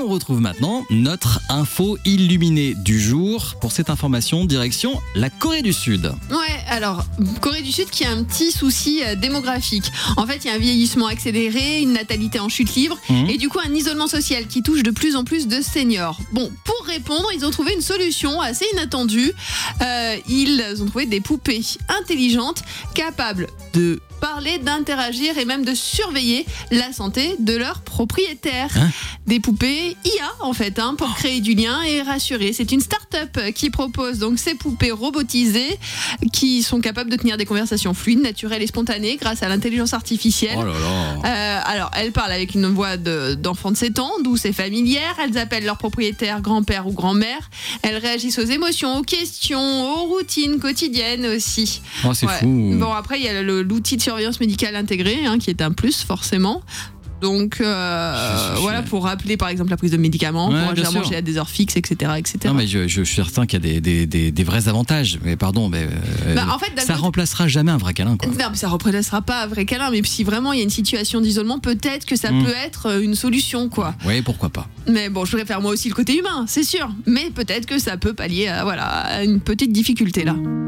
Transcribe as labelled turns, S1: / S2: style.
S1: on retrouve maintenant notre info illuminée du jour. Pour cette information, direction la Corée du Sud.
S2: Ouais, alors, Corée du Sud qui a un petit souci démographique. En fait, il y a un vieillissement accéléré, une natalité en chute libre et du coup un isolement social qui touche de plus en plus de seniors. Bon, pour répondre, ils ont trouvé une solution assez inattendue. Ils ont trouvé des poupées intelligentes capables de parler, d'interagir et même de surveiller la santé de leurs propriétaires. Des poupées IA en fait, pour créer du lien et rassurer. C'est une start-up qui propose donc ces poupées robotisées qui sont capables de tenir des conversations fluides, naturelles et spontanées grâce à l'intelligence artificielle.
S1: Oh là là.
S2: Alors, elles parlent avec une voix d'enfant de 7 ans, douce et familière. Elles appellent leur propriétaire grand-père ou grand-mère. Elles réagissent aux émotions, aux questions, aux routines quotidiennes aussi.
S1: Oh, c'est fou.
S2: Bon, après, il y a l'outil de surveillance médicale intégrée, qui est un plus, forcément. Donc voilà, pour rappeler par exemple la prise de médicaments, pour agir manger à des heures fixes, etc.
S1: Non mais je suis certain qu'il y a des vrais avantages. Mais pardon, mais
S2: en fait,
S1: ça remplacera jamais un vrai câlin, quoi.
S2: Non, mais ça remplacera pas un vrai câlin. Mais si vraiment il y a une situation d'isolement, peut-être que ça peut être une solution, quoi.
S1: Oui, pourquoi pas.
S2: Mais bon, je préfère moi aussi le côté humain, c'est sûr. Mais peut-être que ça peut pallier à une petite difficulté là.